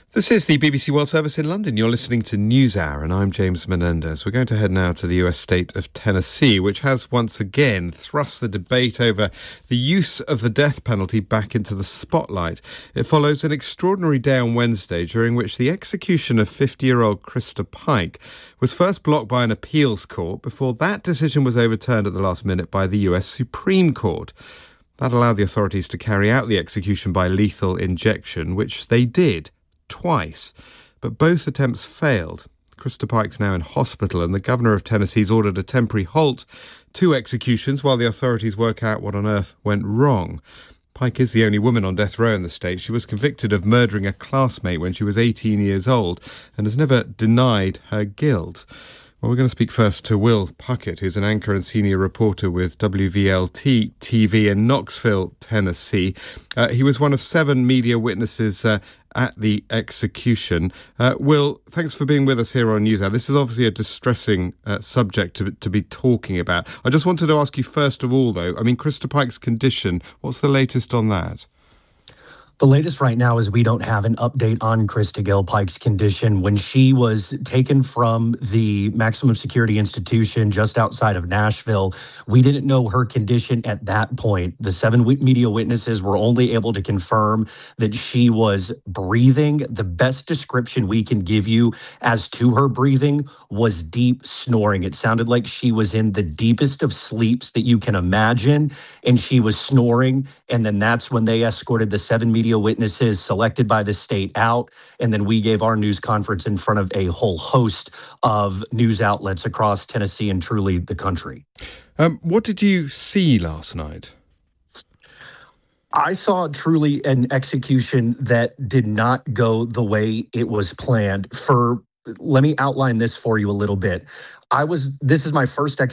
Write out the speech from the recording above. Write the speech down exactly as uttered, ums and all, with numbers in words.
This is the B B C World Service in London. You're listening to NewsHour, and I'm James Menendez. We're going to head now to the U S state of Tennessee, which has once again thrust the debate over the use of the death penalty back into the spotlight. It follows an extraordinary day on Wednesday during which the execution of fifty-year-old Krista Pike was first blocked by an appeals court before that decision was overturned at the last minute by the U S Supreme Court. That allowed the authorities to carry out the execution by lethal injection, which they did. Twice, but both attempts failed. Krista Pike's now in hospital, and the governor of Tennessee's ordered a temporary halt to executions while the authorities work out what on earth went wrong. Pike is the only woman on death row in the state. She was convicted of murdering a classmate when she was eighteen years old and has never denied her guilt. Well, we're going to speak first to Will Puckett, who's an anchor and senior reporter with W V L T T V in Knoxville, Tennessee. Uh, he was one of seven media witnesses uh, at the execution. Uh, Will, thanks for being with us here on NewsHour. This is obviously a distressing uh, subject to, to be talking about. I just wanted to ask you first of all, though, I mean, Krista Pike's condition, what's the latest on that? The latest right now is we don't have an update on Krista Gail Pike's condition. When she was taken from the maximum security institution just outside of Nashville, we didn't know her condition at that point. The seven media witnesses were only able to confirm that she was breathing. The best description we can give you as to her breathing was deep snoring. It sounded like she was in the deepest of sleeps that you can imagine, and she was snoring. And then that's when they escorted the seven media witnesses selected by the state out, and then we gave our news conference in front of a whole host of news outlets across Tennessee and truly the country. Um, what did you see last night? I saw truly an execution that did not go the way it was planned. For let me outline this for you a little bit. I was this is my first